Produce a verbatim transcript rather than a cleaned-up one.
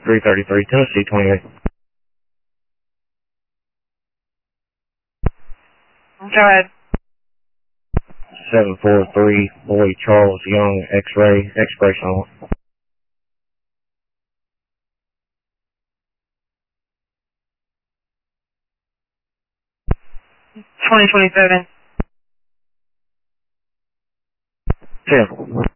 three thirty-three, Tennessee twenty-eight. Go ahead. seven four three, boy Charles Young, X-ray, expiration on. twenty twenty-seven. ten.